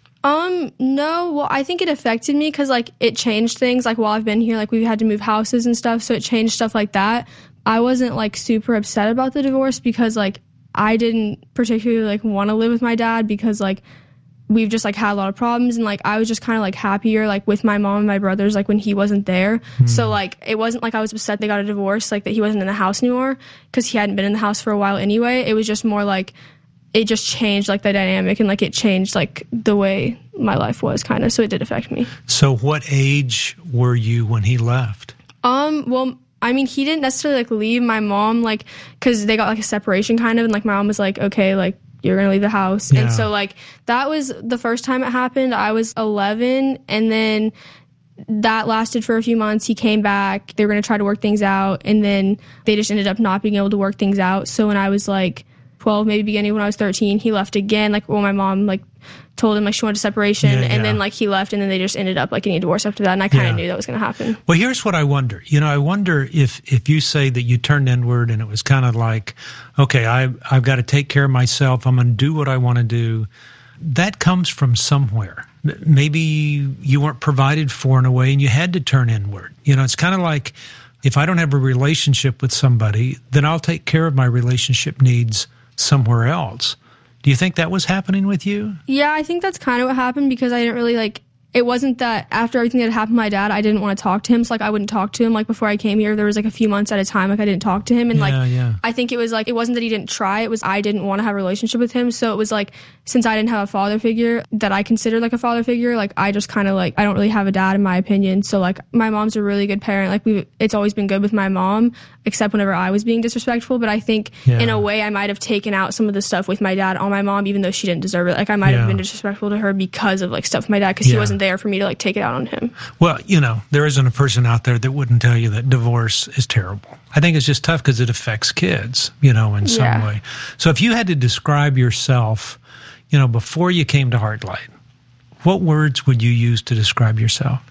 No, well, I think it affected me because like it changed things. Like while I've been here, like we've had to move houses and stuff, so it changed stuff like that. I wasn't like super upset about the divorce because like I didn't particularly like want to live with my dad, because like we've just like had a lot of problems, and like I was just kind of like happier like with my mom and my brothers like when he wasn't there. So like it wasn't like I was upset they got a divorce, like that he wasn't in the house anymore, because he hadn't been in the house for a while anyway. It was just more like it just changed like the dynamic, and like it changed like the way my life was kind of, so it did affect me. So what age were you when he left? Well, I mean, he didn't necessarily like leave. My mom, like, because they got like a separation kind of, and like my mom was like, okay, like you're gonna leave the house. Yeah. And so like that was the first time it happened. I was 11, and then that lasted for a few months. He came back, they were gonna try to work things out, and then they just ended up not being able to work things out. So when I was like 12, maybe beginning when I was 13, he left again. Like, well, my mom like told him like she wanted a separation, and then like he left, and then they just ended up like getting a divorce after that. And I kind of knew that was going to happen. Well, here's what I wonder. I wonder if you say that you turned inward and it was kind of like, okay, I've got to take care of myself. I'm going to do what I want to do. That comes from somewhere. Maybe you weren't provided for in a way, and you had to turn inward. It's kind of like, if I don't have a relationship with somebody, then I'll take care of my relationship needs somewhere else. Do you think that was happening with you? Yeah, I think that's kind of what happened, because I didn't really like, it wasn't that after everything that happened to my dad, I didn't want to talk to him. So like I wouldn't talk to him. Like before I came here, there was like a few months at a time like I didn't talk to him, and I think it was like, it wasn't that he didn't try, it was I didn't want to have a relationship with him. So it was like, since I didn't have a father figure that I considered like a father figure, like I just kind of like, I don't really have a dad in my opinion. So like my mom's a really good parent. Like it's always been good with my mom, except whenever I was being disrespectful. But I think in a way I might have taken out some of the stuff with my dad on my mom, even though she didn't deserve it. Like I might have been disrespectful to her because of like stuff with my dad, because he wasn't there for me to like take it out on him. Well, there isn't a person out there that wouldn't tell you that divorce is terrible. I think it's just tough because it affects kids, in some way. So if you had to describe yourself, before you came to Heartlight, what words would you use to describe yourself?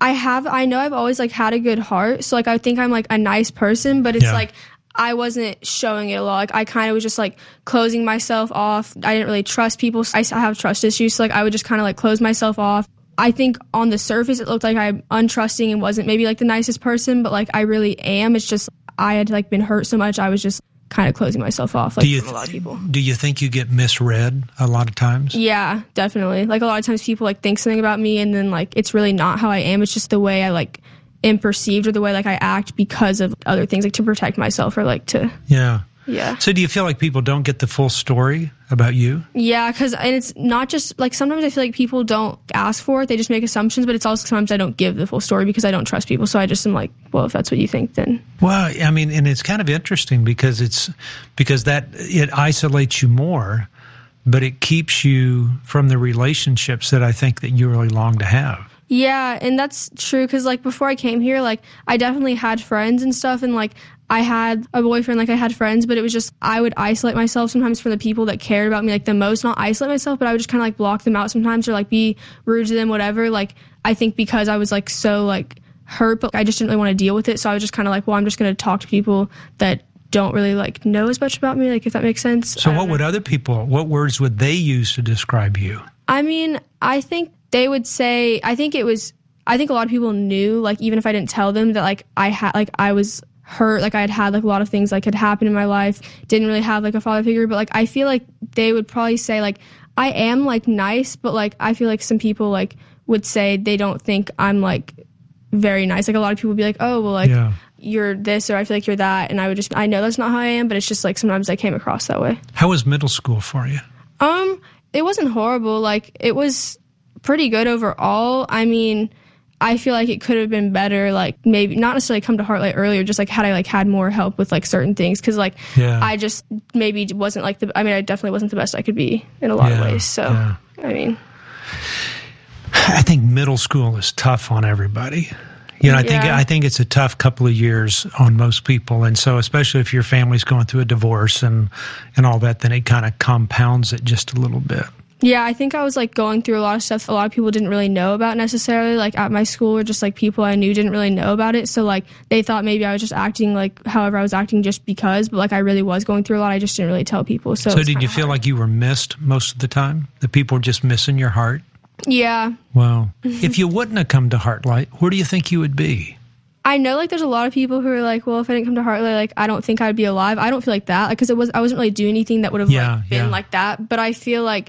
I know I've always like had a good heart. So like I think I'm like a nice person, but it's like I wasn't showing it a lot. Like I kind of was just like closing myself off. I didn't really trust people. I have trust issues. So like I would just kind of like close myself off. I think on the surface it looked like I'm untrusting and wasn't maybe like the nicest person, but like I really am. It's just I had like been hurt so much, I was just kind of closing myself off like from a lot of people. Do you think you get misread a lot of times? Yeah, definitely. Like a lot of times people like think something about me, and then like it's really not how I am. It's just the way I like am perceived, or the way like I act because of other things, like to protect myself, or like to Yeah. So do you feel like people don't get the full story about you? Yeah, and it's not just, like, sometimes I feel like people don't ask for it. They just make assumptions, but it's also sometimes I don't give the full story because I don't trust people. So I just am like, well, if that's what you think, then. Well, I mean, and it's kind of interesting because it isolates you more, but it keeps you from the relationships that I think that you really long to have. Yeah, and that's true because, like, before I came here, like, I definitely had friends and stuff, and, like, I had a boyfriend, like I had friends, but it was just, I would isolate myself sometimes from the people that cared about me like the most. Not isolate myself, but I would just kind of like block them out sometimes or like be rude to them, whatever. Like, I think because I was like so like hurt, but I just didn't really want to deal with it. So I was just kind of like, well, I'm just going to talk to people that don't really like know as much about me, like if that makes sense. So what words would they use to describe you? I mean, I think they would say, I think a lot of people knew, like even if I didn't tell them, that like I was hurt, like I had like a lot of things like had happened in my life, didn't really have like a father figure, but like I feel like they would probably say like I am like nice, but like I feel like some people like would say they don't think I'm like very nice. Like a lot of people would be like, oh well, like you're this, or I feel like you're that, and I know that's not how I am, but it's just like sometimes I came across that way. How was middle school for you? It wasn't horrible. Like it was pretty good overall. I mean, I feel like it could have been better, like maybe not necessarily come to Heartlight earlier, just like had I like had more help with like certain things, because like I just maybe wasn't like I definitely wasn't the best I could be in a lot of ways. So I mean, I think middle school is tough on everybody. You know, I think it's a tough couple of years on most people, and so especially if your family's going through a divorce and all that, then it kind of compounds it just a little bit. Yeah, I think I was like going through a lot of stuff a lot of people didn't really know about necessarily, like at my school, or just like people I knew didn't really know about it. So like they thought maybe I was just acting like however I was acting just because, but like I really was going through a lot. I just didn't really tell people. So did you feel like you were missed most of the time? That people were just missing your heart? Yeah. Wow. If you wouldn't have come to Heartlight, where do you think you would be? I know like there's a lot of people who are like, well, if I didn't come to Heartlight, like I don't think I'd be alive. I don't feel like that, like, because I wasn't really doing anything that would have been like that. But I feel like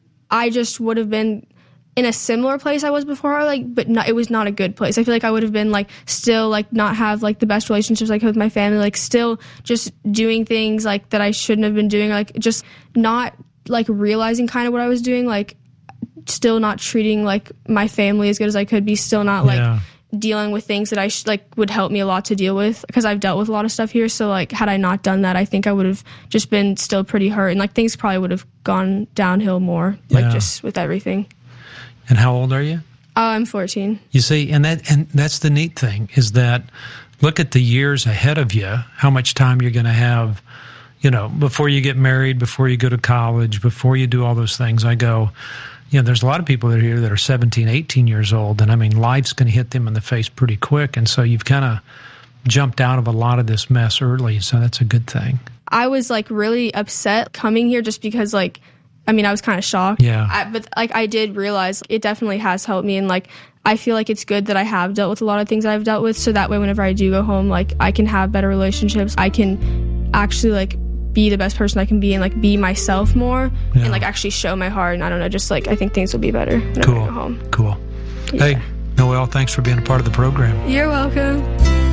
I just would have been in a similar place I was before, like, but it was not a good place. I feel like I would have been like still like not have like the best relationships like with my family, like still just doing things like that I shouldn't have been doing, like just not like realizing kind of what I was doing, like still not treating like my family as good as I could be, still not like dealing with things that I would help me a lot to deal with, because I've dealt with a lot of stuff here. So like had I not done that, I think I would have just been still pretty hurt, and like things probably would have gone downhill more, like just with everything. And how old are you? I'm 14. You see, and that's the neat thing, is that look at the years ahead of you, how much time you're going to have, you know, before you get married, before you go to college, before you do all those things. I go, you know, there's a lot of people that are here that are 17, 18 years old, and I mean, life's going to hit them in the face pretty quick, and so you've kind of jumped out of a lot of this mess early, so that's a good thing. I was like really upset coming here just because like, I mean, I was kind of shocked. Yeah. But like I did realize it definitely has helped me, and like I feel like it's good that I have dealt with a lot of things I've dealt with, so that way whenever I do go home, like I can have better relationships. I can actually like be the best person I can be, and like be myself more, and like actually show my heart, and I don't know, just like I think things will be better whenever I go home. Cool. Yeah. Hey, Noelle, thanks for being a part of the program. You're welcome.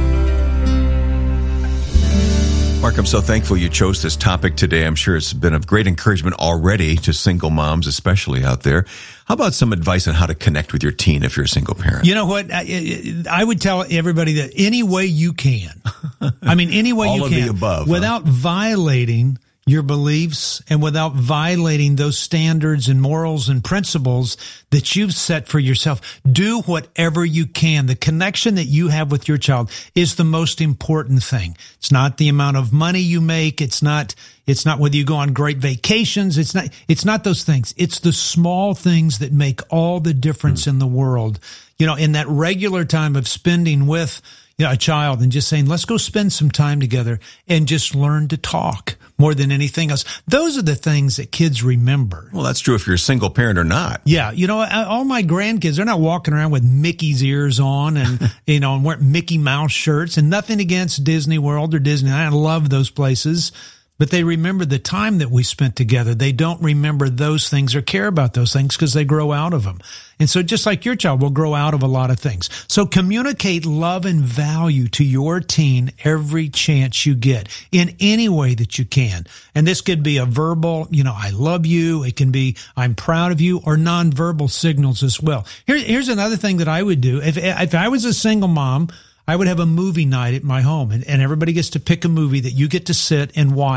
Mark, I'm so thankful you chose this topic today. I'm sure it's been of great encouragement already to single moms, especially out there. How about some advice on how to connect with your teen if you're a single parent? You know what? I would tell everybody that any way you can. I mean, any way you can. All of the above. Without violating your beliefs and without violating those standards and morals and principles that you've set for yourself. Do whatever you can. The connection that you have with your child is the most important thing. It's not the amount of money you make. It's not whether you go on great vacations. It's not those things. It's the small things that make all the difference in the world. You know, in that regular time of spending with a child and just saying, let's go spend some time together and just learn to talk more than anything else. Those are the things that kids remember. Well, that's true if you're a single parent or not. Yeah. You know, all my grandkids, they're not walking around with Mickey's ears on and, you know, and wearing Mickey Mouse shirts, and nothing against Disney World or Disney. I love those places. But they remember the time that we spent together. They don't remember those things or care about those things because they grow out of them. And so just like your child will grow out of a lot of things. So communicate love and value to your teen every chance you get in any way that you can. And this could be a verbal, you know, I love you. It can be, I'm proud of you, or nonverbal signals as well. Here's another thing that I would do. If I was a single mom, I would have a movie night at my home, and everybody gets to pick a movie that you get to sit and watch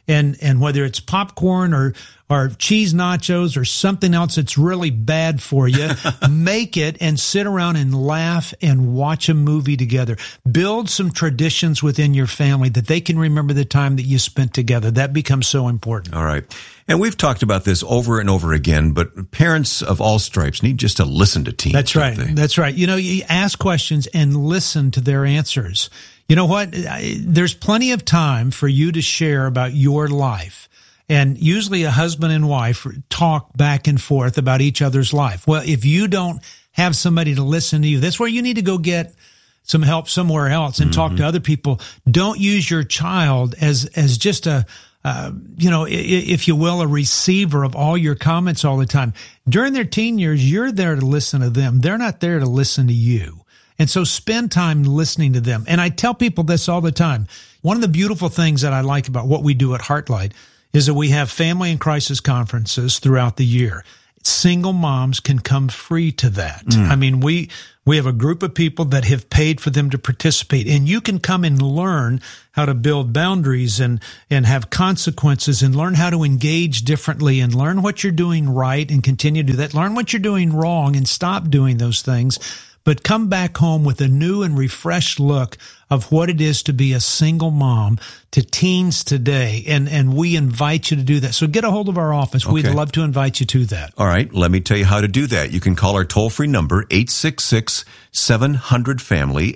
and whether it's popcorn or cheese nachos or something else that's really bad for you, make it and sit around and laugh and watch a movie together. Build some traditions within your family that they can remember the time that you spent together. That becomes so important. All right. And we've talked about this over and over again, but parents of all stripes need just to listen to teens. That's right. That's right. You know, you ask questions and listen to their answers. You know what? There's plenty of time for you to share about your life. And usually a husband and wife talk back and forth about each other's life. Well, if you don't have somebody to listen to you, that's where you need to go get some help somewhere else and talk to other people. Don't use your child as just a, if you will, a receiver of all your comments all the time. During their teen years, you're there to listen to them. They're not there to listen to you. And so spend time listening to them. And I tell people this all the time. One of the beautiful things that I like about what we do at Heartlight is that we have family and crisis conferences throughout the year. Single moms can come free to that. I mean, we have a group of people that have paid for them to participate, and you can come and learn how to build boundaries and have consequences and learn how to engage differently and learn what you're doing right and continue to do that. Learn what you're doing wrong and stop doing those things. But come back home with a new and refreshed look of what it is to be a single mom to teens today. And we invite you to do that. So get a hold of our office. Okay. We'd love to invite you to that. All right. Let me tell you how to do that. You can call our toll-free number, 866-700-FAMILY,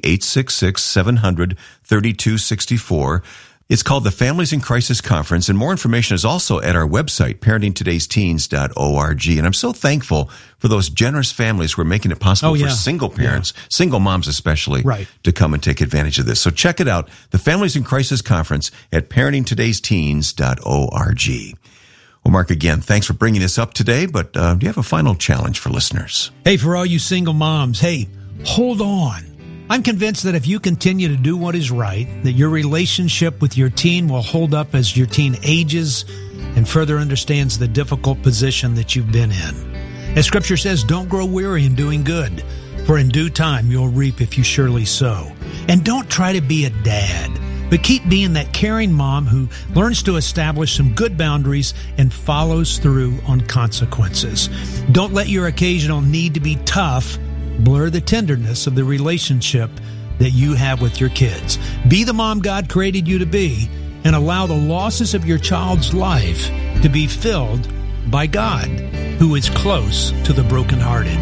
866-700-3264. It's called the Families in Crisis Conference, and more information is also at our website, parentingtodaysteens.org. And I'm so thankful for those generous families who are making it possible for single parents, single moms especially, to come and take advantage of this. So check it out, the Families in Crisis Conference at parentingtodaysteens.org. Well, Mark, again, thanks for bringing this up today, but do you have a final challenge for listeners? Hey, for all you single moms, hey, hold on. I'm convinced that if you continue to do what is right, that your relationship with your teen will hold up as your teen ages and further understands the difficult position that you've been in. As Scripture says, don't grow weary in doing good, for in due time you'll reap if you surely sow. And don't try to be a dad, but keep being that caring mom who learns to establish some good boundaries and follows through on consequences. Don't let your occasional need to be tough blur the tenderness of the relationship that you have with your kids. Be the mom God created you to be and allow the losses of your child's life to be filled by God, who is close to the brokenhearted.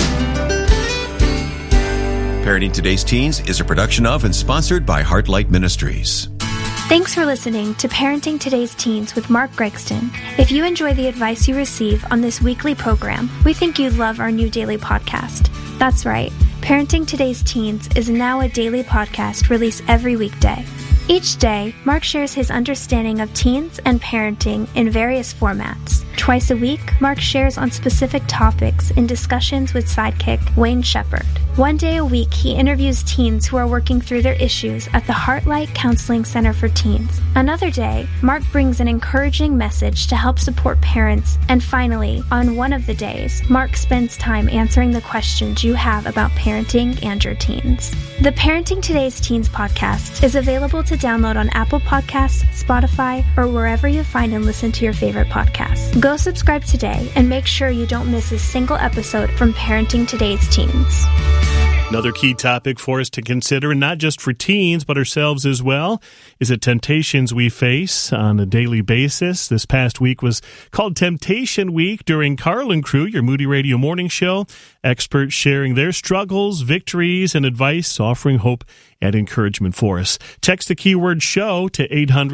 Parenting Today's Teens is a production of and sponsored by Heartlight Ministries. Thanks for listening to Parenting Today's Teens with Mark Gregston. If you enjoy the advice you receive on this weekly program, we think you'd love our new daily podcast. That's right, Parenting Today's Teens is now a daily podcast released every weekday. Each day, Mark shares his understanding of teens and parenting in various formats. Twice a week, Mark shares on specific topics in discussions with sidekick Wayne Shepherd. One day a week, he interviews teens who are working through their issues at the Heartlight Counseling Center for Teens. Another day, Mark brings an encouraging message to help support parents. And finally, on one of the days, Mark spends time answering the questions you have about parenting and your teens. The Parenting Today's Teens podcast is available to download on Apple Podcasts, Spotify, or wherever you find and listen to your favorite podcasts. Go subscribe today and make sure you don't miss a single episode from Parenting Today's Teens. Another key topic for us to consider, and not just for teens, but ourselves as well, is the temptations we face on a daily basis. This past week was called Temptation Week during Carl and Crew, your Moody Radio morning show. Experts sharing their struggles, victories, and advice, offering hope and encouragement for us. Text the keyword SHOW to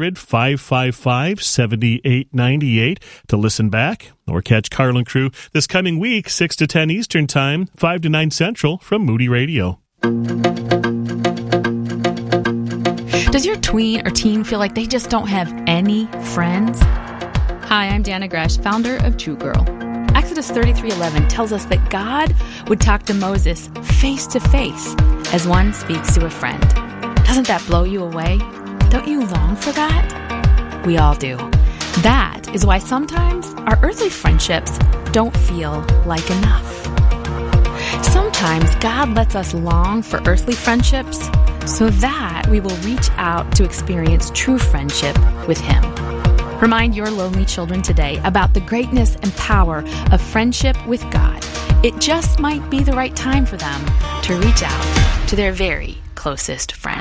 800-555-7898 to listen back or catch Carl and Crew this coming week, 6 to 10 Eastern Time, 5 to 9 Central from Moody Radio. Does your tween or teen feel like they just don't have any friends? Hi, I'm Dana Gresh, founder of True Girl. Exodus 33:11 tells us that God would talk to Moses face to face as one speaks to a friend. Doesn't that blow you away? Don't you long for that? We all do. That is why sometimes our earthly friendships don't feel like enough. Sometimes God lets us long for earthly friendships so that we will reach out to experience true friendship with Him. Remind your lonely children today about the greatness and power of friendship with God. It just might be the right time for them to reach out to their very closest friend.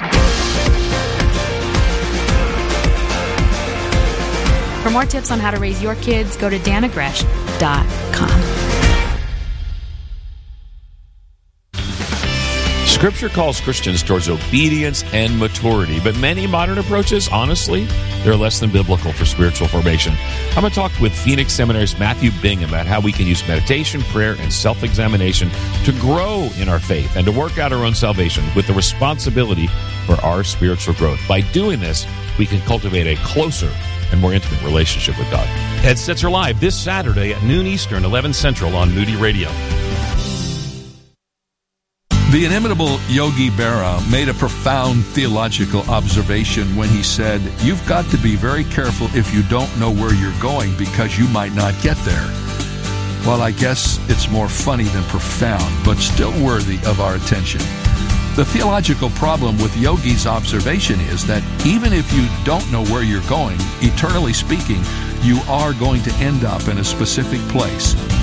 For more tips on how to raise your kids, go to danagresh.com. Scripture calls Christians towards obedience and maturity, but many modern approaches, honestly, they're less than biblical for spiritual formation. I'm going to talk with Phoenix Seminary's Matthew Bingham about how we can use meditation, prayer, and self-examination to grow in our faith and to work out our own salvation with the responsibility for our spiritual growth. By doing this, we can cultivate a closer and more intimate relationship with God. Headsets are live this Saturday at noon Eastern, 11 Central on Moody Radio. The inimitable Yogi Berra made a profound theological observation when he said, "You've got to be very careful if you don't know where you're going because you might not get there." Well, I guess it's more funny than profound, but still worthy of our attention. The theological problem with Yogi's observation is that even if you don't know where you're going, eternally speaking, you are going to end up in a specific place.